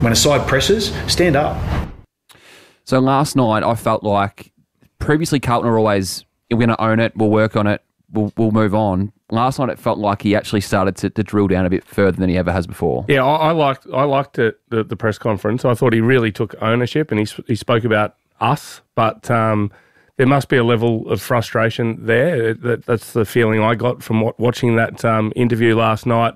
When a side presses, stand up. So last night, I felt like previously Carlton were always, we're going to own it, we'll work on it, we'll move on. Last night, it felt like he actually started to drill down a bit further than he ever has before. Yeah, I liked the press conference. I thought he really took ownership, and he spoke about us, but there must be a level of frustration there. That's the feeling I got from watching that interview last night.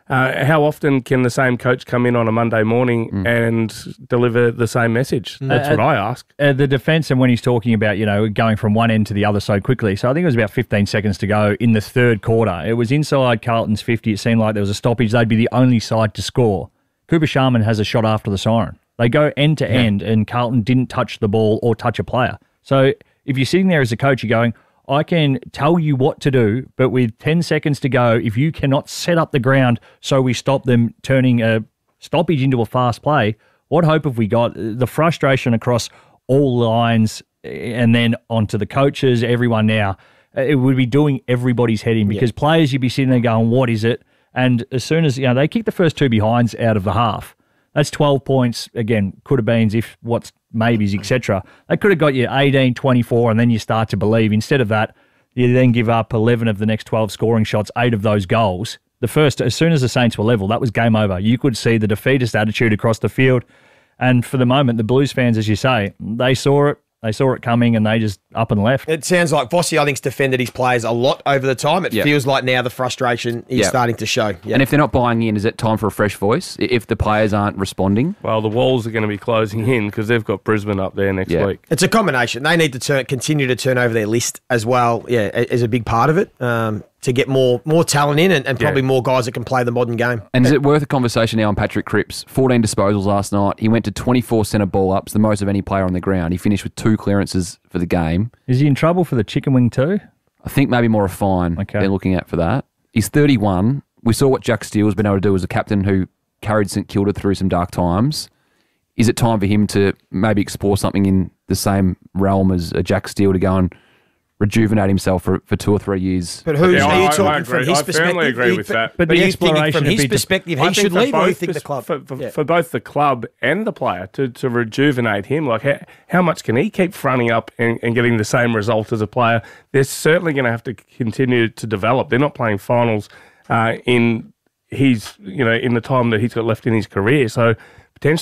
How often can the same coach come in on a Monday morning and deliver the same message? That's what I ask. The defence, and when he's talking about, going from one end to the other so quickly. So I think it was about 15 seconds to go in the third quarter. It was inside Carlton's 50. It seemed like there was a stoppage. They'd be the only side to score. Cooper Sharman has a shot after the siren. They go end to end, and Carlton didn't touch the ball or touch a player. So if you're sitting there as a coach, you're going, I can tell you what to do, but with 10 seconds to go, if you cannot set up the ground so we stop them turning a stoppage into a fast play, what hope have we got? The frustration across all lines and then onto the coaches, everyone now, it would be doing everybody's head in because players, you'd be sitting there going, what is it? And as soon as, they kick the first two behinds out of the half, that's 12 points, again, could have been if what's maybes, etc. They could have got you 18, 24, and then you start to believe. Instead of that, you then give up 11 of the next 12 scoring shots, 8 of those goals. The first, as soon as the Saints were level, that was game over. You could see the defeatist attitude across the field. And for the moment, the Blues fans, as you say, they saw it. They saw it coming and they just up and left. It sounds like Vossi, I think, has defended his players a lot over the time. It feels like now the frustration is starting to show. Yep. And if they're not buying in, is it time for a fresh voice if the players aren't responding? Well, the walls are going to be closing in because they've got Brisbane up there next week. It's a combination. They need to continue to turn over their list as well, is a big part of it. To get more talent in and probably more guys that can play the modern game. And is it worth a conversation now on Patrick Cripps? 14 disposals last night. He went to 24 centre ball ups, the most of any player on the ground. He finished with 2 clearances for the game. Is he in trouble for the chicken wing too? I think maybe more a fine they're looking at for that. He's 31. We saw what Jack Steele's been able to do as a captain who carried St Kilda through some dark times. Is it time for him to maybe explore something in the same realm as a Jack Steele to go and rejuvenate himself for 2 or 3 years? But are you talking from his perspective? I firmly agree with that. But the you thinking from his perspective, he should leave, or you think the club? For both the club and the player, to rejuvenate him, like how much can he keep fronting up and getting the same result as a player? They're certainly going to have to continue to develop. They're not playing finals in the time that he's got left in his career. So